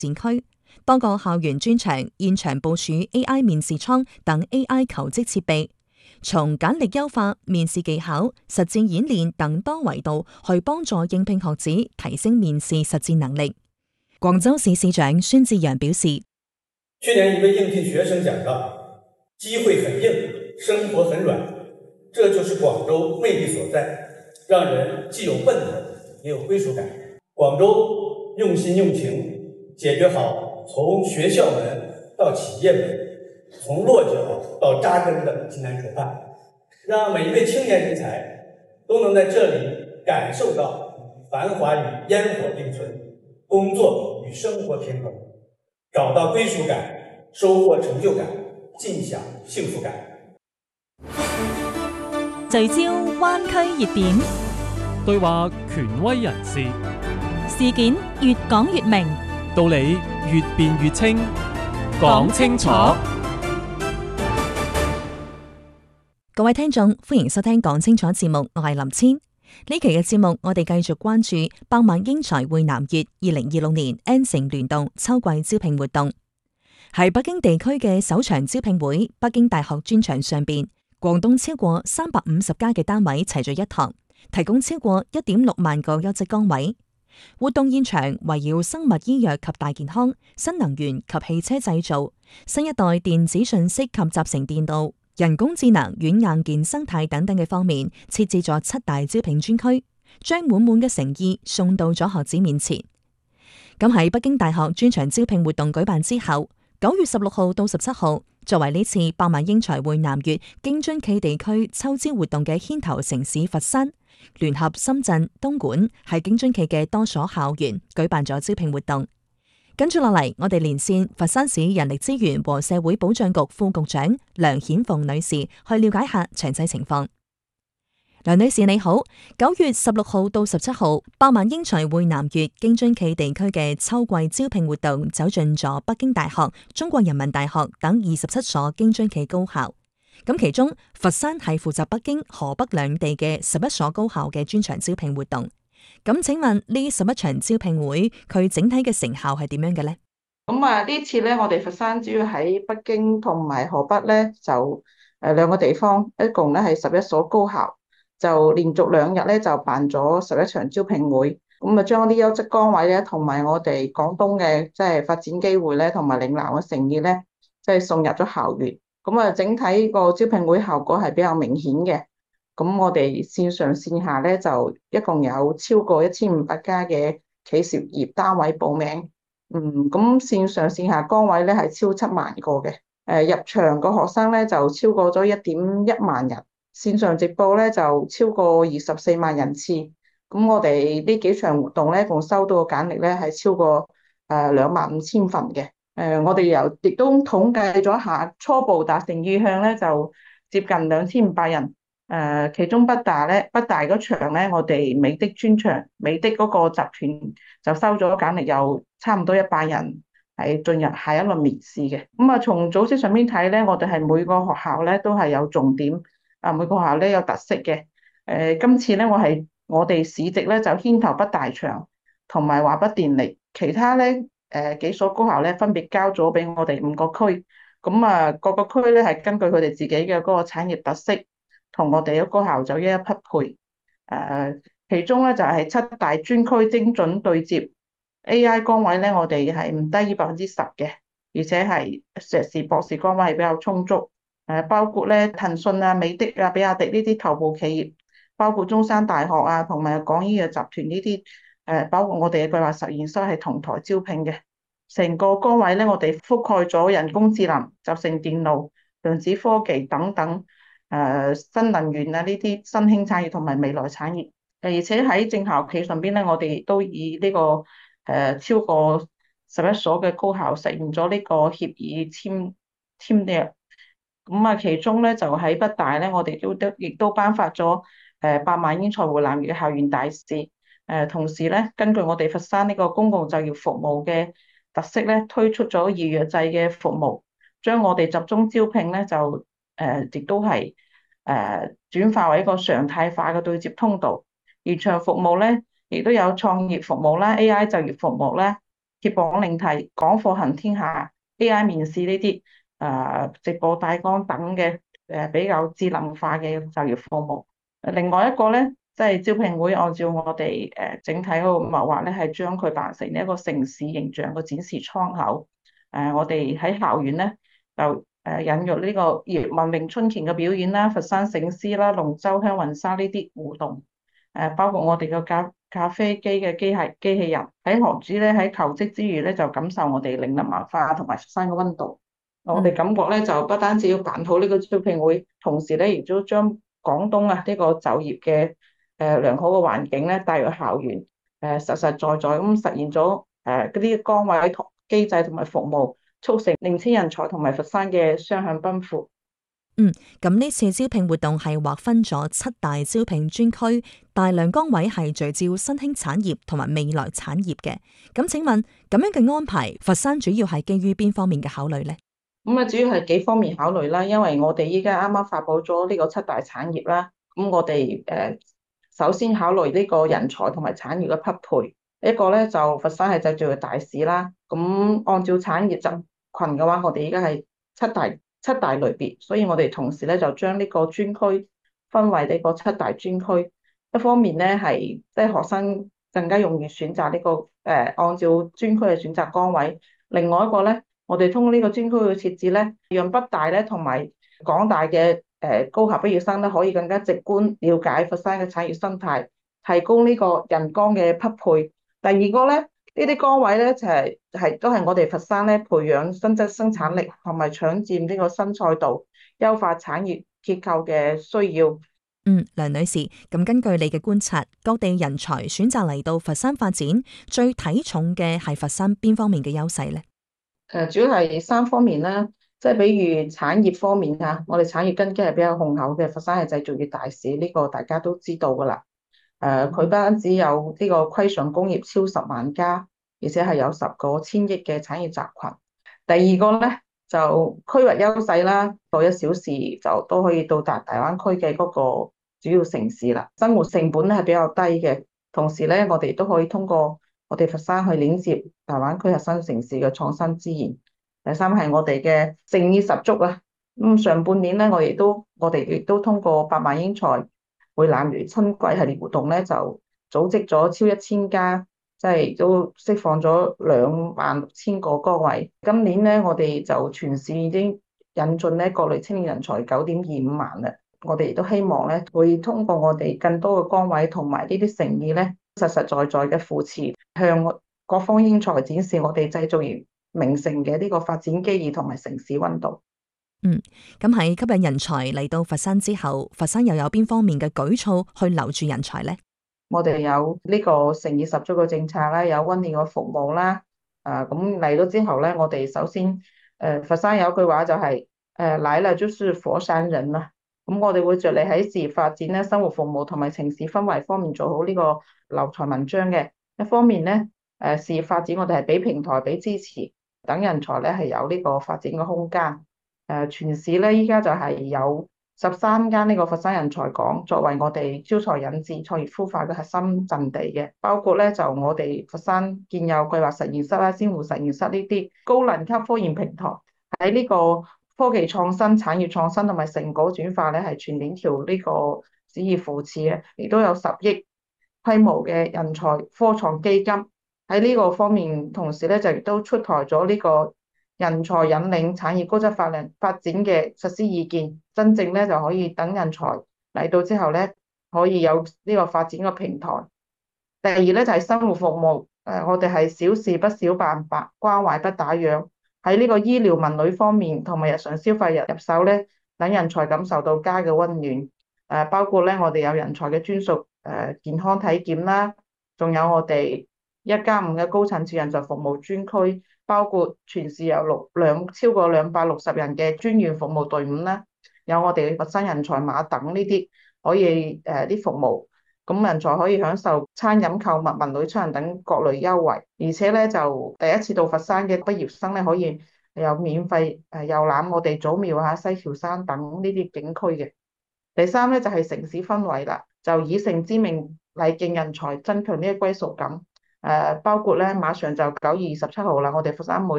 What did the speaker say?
展區，多個校園專場現場部署 AI 面試艙等 AI 求職設備，從簡歷優化、面試技巧、實戰演練等多維度去幫助應聘學子提升面試實戰能力。廣州市市長孫志陽表示， 去年一位應聘學生講到，機會很硬，生活很軟，這就是廣州魅力所在，讓人既有奔頭，也有歸屬感。廣州用心用情，解決好從學校門到企業門，從落腳到扎根的艱難可盼，讓每一位青年人才都能在這裡感受到繁華與煙火並存，工作與生活平衡，找到歸屬感，收穫成就感，盡享幸福感。 聚焦灣區熱點， 對話權威人士， 事件越講越明， 道理越辯越清，講清楚。 各位聽眾，歡迎收聽講清楚節目，我係林千。呢期嘅節目，我哋繼續關注百萬英才會南粵2026年 N 城聯動秋季招聘活動。喺北京地區嘅首場招聘會，北京大學專場上邊，廣東超過350家嘅單位齊聚一堂，提供超過1.6萬個優質崗位。活動現場圍繞生物醫藥及大健康、新能源及汽車製造、新一代電子信息及集成電路、人工智能、軟硬件生態等等嘅方面，設置咗7大招聘專區，將滿滿嘅誠意送到咗學子面前。咁喺北京大學專場招聘活動舉辦之後，9月16號到17號，作為呢次百萬英才會南粵京津冀地區秋招活動嘅牽頭城市佛山，聯合深圳、東莞喺京津冀嘅多所校園舉辦咗招聘活動。跟住落嚟，我哋連線佛山市人力資源和社會保障局副局長梁顯鳳女士，去了解下詳細情況。梁女士你好，9月16號到17號，百萬英才會南粵京津冀地區嘅秋季招聘活動走進咗北京大學、中國人民大學等27所京津冀高校。咁其中佛山係負責北京、河北兩地嘅11所高校嘅專場招聘活動。咁請問呢11場招聘會佢整體嘅成效係點樣嘅呢？ 呢次咧，我哋佛山主要喺北京同埋河北咧，就兩個地方，一共咧係11所高校，就連續2日咧就辦咗11場招聘會。咁啊，將啲優質崗位咧，同埋我哋廣東嘅即係發展機會咧，同埋嶺南嘅誠意咧，即係送入咗校園。咁啊，整體個招聘會效果係比較明顯嘅。咁我哋線上線下咧就一共有超過1500家嘅企業單位報名。咁線上線下崗位咧係超7萬個嘅。入場個學生咧就超過咗1.1萬人，線上直播咧就超過24萬人次。咁我哋呢幾場活動咧，共收到嘅簡歷咧係超過25000份嘅。我哋亦都統計咗下，初步達成意向咧就接近2500人。其中北大嗰場咧，我哋美的專場，美的嗰個集團就收咗簡歷，有差唔多100人係進入下一輪面試嘅。咁啊，從組織上面睇咧，我哋係每個學校咧都係有重點，每個學校咧有特色嘅。今次咧我哋市直咧就牽頭北大場同埋華北電力，其他咧幾所高校咧分別交咗俾我哋5個區。咁啊，各個區咧係根據佢哋自己嘅嗰個產業特色，同我哋嘅高校就一一匹配。其中咧就係7大專區精準對接 AI 崗位咧，我哋係唔低於10%嘅，而且係碩士、博士崗位係比較充足。包括咧騰訊啊、美的啊、比亞迪呢啲頭部企業，包括中山大學啊，同埋廣醫藥集團呢啲，包括我哋嘅計劃實驗室係同台招聘嘅。成個崗位咧，我哋覆蓋咗人工智能、集成電路、量子科技等等。新能源啊呢啲新興產業同埋未來產業，而且喺正校企上邊咧，我哋都以呢個超過11所嘅高校實現咗呢個協議簽約。咁啊，其中咧就喺北大咧，我哋亦都頒發咗百萬英才會南粵校園大使。同時咧，根據我哋佛山呢個公共就業服務嘅特色咧，推出咗預約制嘅服務，將我哋集中招聘咧就亦都係轉化為一個常態化嘅對接通道。現場服務咧，亦都有創業服務啦、AI 就業服務啦、 揭榜領題、港貨行天下、AI 面試呢啲直播大綱等嘅比較智能化嘅就業服務。另外一個咧，即係招聘會按照我哋整體嗰個謀劃咧，係將佢辦成一個城市形象嘅展示窗口。我哋喺校園咧就引入呢個葉問詠春拳嘅表演啦、佛山醒獅啦、龍舟香雲紗呢啲互動。包括我哋嘅咖啡機嘅機器人，喺學主咧喺求職之餘咧，就感受我哋嶺南文化同埋佛山嘅溫度。我哋感覺咧就不單止要辦好呢個招聘會，同時咧亦都將廣東呢個就業嘅良好嘅環境咧帶入校園，實實在在咁實現咗嗰啲崗位同機制同埋服務，促成年輕人才同埋佛山嘅雙向奔赴。 咁呢次招聘活動係劃分咗7大招聘專區，大量崗位係聚焦新興產業同埋未來產業嘅。咁請問咁樣嘅安排，佛山主要係基於邊方面嘅考慮呢？ 主要係幾方面考慮啦，因為我哋依家啱啱發佈咗呢個7大產業啦，咁我哋首先考慮呢個人才同埋產業嘅匹配。一個咧就佛山係製造業大市啦，咁按照產業集群嘅話，我哋依家係七大類別，所以我哋同時咧就將呢個專區分為呢個7大專區。一方面咧係即係學生更加容易選擇呢個按照專區嘅選擇崗位。另外一個咧，我哋通過呢個專區嘅設置咧，讓北大咧同埋港大嘅高校畢業生咧可以更加直觀了解佛山嘅產業生態，提供呢個人崗嘅匹配。第二個咧，呢啲崗位咧就都係我哋佛山咧培養新質生產力同埋搶佔呢個新賽道、優化產業結構嘅需要。 梁女士，咁根據你嘅觀察，各地人才選擇嚟到佛山發展，最睇重嘅係佛山邊方面嘅優勢呢？ 主要係3方面啦，即係比如產業方面啊，我哋產業根基係比較雄厚嘅，佛山係製造業大市，呢個大家都知道噶啦。佢不單止有呢個規上工業超10萬家，而且係有10個千億嘅產業集群。第二個咧就區域優勢啦，過1小時就都可以到達大灣區嘅嗰個主要城市啦，生活成本咧係比較低嘅，同時咧我哋都可以通過我哋佛山去連接大灣區核心城市嘅創新資源。第三係我哋嘅誠意十足啊！上半年咧我哋亦都通過百萬英才會南粵春季系列活動咧，就組織咗超1000家，即係都釋放咗26000個崗位。今年咧，我哋就全市已經引進咧各類青年人才9.25萬啦。我哋亦都希望咧，會通過我哋更多嘅崗位同埋呢啲誠意咧，實實在在嘅扶持，向各方英才展示我哋製造業名城嘅呢個發展機遇同埋城市溫度。 咁喺吸引人才嚟到佛山之後，佛山又有邊方面嘅舉措去留住人才呢？ 我哋有呢個誠意十足嘅政策啦，有溫暖嘅服務啦。咁嚟到之後咧，我哋首先佛山有句話就係來了就是佛山人啦。咁我哋會着力喺事業發展咧、生活服務同埋城市氛圍方面做好呢個留才文章嘅。一方面咧，事業發展我哋係俾平台、俾支持，等人才咧係有呢個發展嘅空間。全市咧依家就係有13間呢個佛山人才港作為我哋招才引智、創業孵化嘅核心陣地嘅，包括咧就我哋佛山建有計劃實驗室啦、鮮活實驗室呢啲高能級科研平台，喺呢個科技創新、產業創新同埋成果轉化咧係全鏈條呢個旨意扶持嘅，亦都有10億規模嘅人才科創基金喺呢個方面，同時咧就亦都出台咗呢個人才引領產業高質發展嘅實施意見，真正咧就可以等人才嚟到之後咧，可以有呢個發展嘅平台。第二咧就係生活服務，我哋係小事不小辦，關懷不打烊。喺呢個醫療文旅方面同埋日常消費入手咧，等人才感受到家嘅溫暖。包括咧我哋有人才嘅專屬健康體檢啦，仲有我哋1+5嘅高層次人才服務專區。包括全市有超過260人嘅專員服務隊伍啦，有我哋佛山人才碼等呢啲可以啲服務，咁人才可以享受餐飲、購物、文旅、出行等各類優惠，而且咧就第一次到佛山嘅畢業生咧可以有免費遊覽我哋祖廟啊、西樵山等呢啲景區嘅。第三咧就係城市氛圍啦，就以城之名禮敬人才，增強呢個歸屬感。 包括咧馬上就9月27號啦，我哋佛山妹